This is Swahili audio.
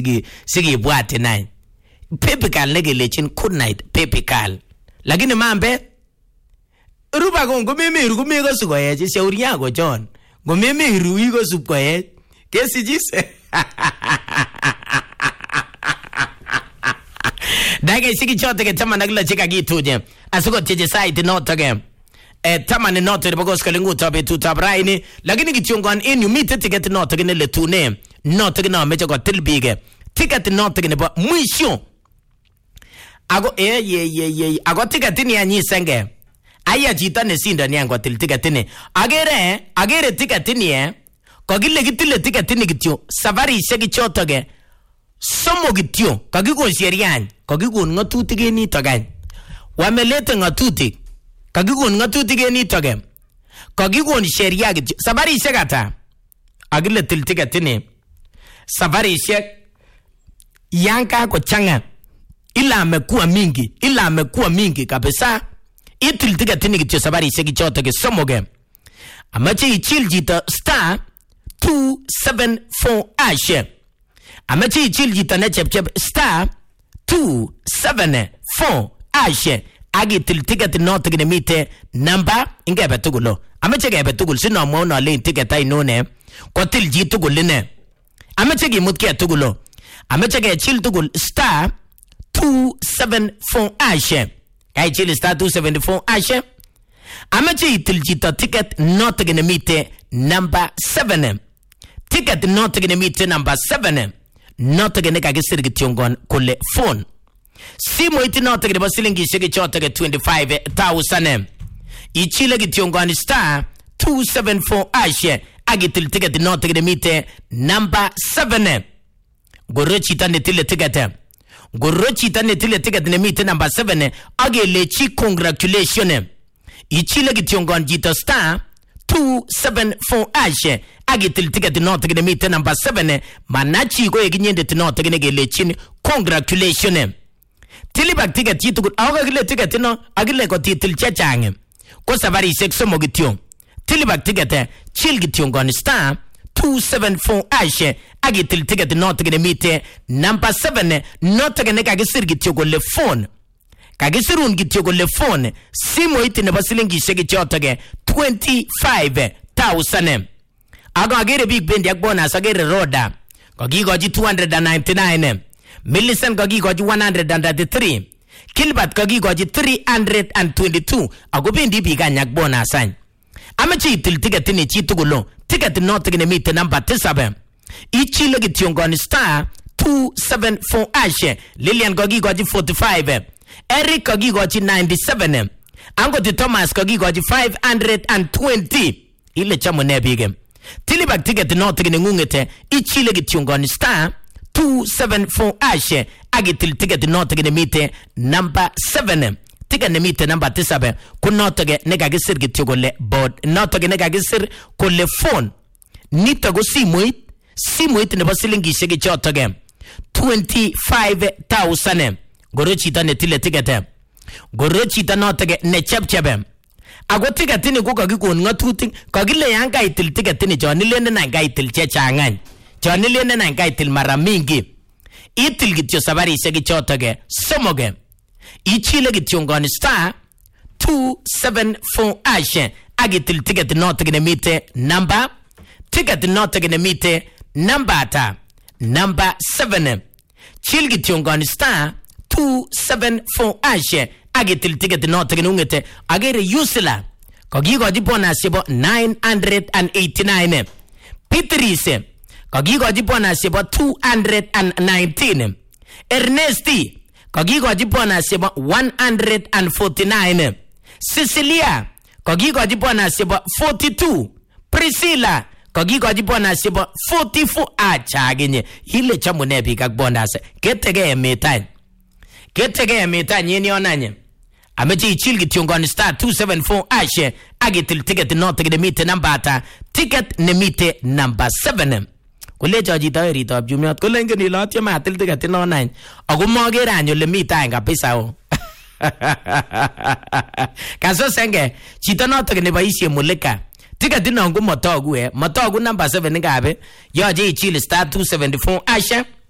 sigi bwate nine pepikal negelechin good night pepikal lakini mambe ruba ngomimiru kumiko sukoye shauri yako John ngomimiru iko sukoye kesijise dage sigi chote ke tamana gila chika gituje asuko cheje site notoge tamani noto de bagos kalingu tabe tu tabraini lakini gichongan inu mite ticket noto gene le tune noto gena meche ko tilbige ticket noto gene ba mwisho ago ago ticket ni anyi senge aya jita ne sinda ni ango til ticket ni agere ticket ni ko gille gitile ticket ni gityo safari shegi chotoge somo gityo kagigon sherian kagigon ngatutik ni togan wamelete ngatutik kagigon ngatutik ni toge kagigon sheria gityo safari shegata agile til ticket ni safari shek yanka ko changa ila amekuwa mingi kabisa itil ticket ni gityo safari shegi chotoge somo ge amache ichil jita star 274 ashe amachi chiljita ne chep star 274 ashe agi til ticket not gine mite number inge betugulo amache ge betugul sino mo no le ticket ai no ne ko til jitugul ne amache ge mutke tugulo amache ge chil tugul star 274 ashe ai chil star 274 ashe amache til jita ticket not gine mite number 7 ticket not gine mite number 7 not gine ka gisir gitiongon kole phone simo iti not gine basilingi shege chote ge 25,000 ichile gitiongon star 274 ashe agitil ticket not gine mite number 7 gorochi tane tile ticket ne mite number 7 agele chi congratulations ichile gitiongon jita star 274 ashe agitil ticket not gine mite number 7 manachi go eginyende not gine gelechin congratulations tilibak ticket yitu agile ticket no agile ko titil chachange ko safari sexo mogitio tilibak ticket chil gitio gon star 274 ashe agitil ticket not gine mite number 7 not gine kagisir gitio go le phone kagisirun gitio go le phone simo itine basilingi shege chotage 25,000 aga agere big bend yak bonus agere roda kagigoji 299 Millicent kagigoji 133 Kilbert kagigoji 322 ago bendi biga nyak bonus an amachi til ticket ni chitugulo ticket not gine mite number 7 ichile gitiongon star 274 ashe Lilian kagigoji 45 Eric kagigoji 97 Ango di Thomas kagigoji 520 ile chamo nebige tilibak ticket not gine ngungete ichile gitiongon star 274 ashe agitil ticket not gine mite number 7 ticket ne mite number 7 kunotoge nega gisir gitiogolle board notoge nega gisir kolle phone nitogo simoit ne basilingi shege chotoge 25,000 gorochi tane tile ticket gorochi tanotoge ne chepchebe ago ticket ni ko kagigon ngatutin kagile yanga itil ticket ni jonilene na gaitil chechangan jonilene na gaitil maramingi itil gityo sabari shege chotoge somoge ichile gitiongon star 274 ashe agitil ticket not gine mite number ticket not gine mite number ta number 7 chil gitiongon star 274 ashe agitil ticket not gine ungete agere Yusila kagigoji bonus yebo 989 Pitrise kagigoji bonus yebo 219 Ernesti kagigoji bonus yebo 149 Cecilia kagigoji bonus yebo 42 Priscilla kagigoji bonus yebo 44 achaginye hile chamune bikak bonus ketege metan yeni onanye amechi ichil gitiongon star 274 ashe agitil ticket not gine mite number ata ticket ne mite number 7 kule joji taweri top jumiot kulenge ni lot yema atil ticket no 9 ago mogere anyo le mita kabisa o kaso senge chito not gine baishe mulika ticket no ngo motogu number 7 ngabe yoje ichil star 274 ashe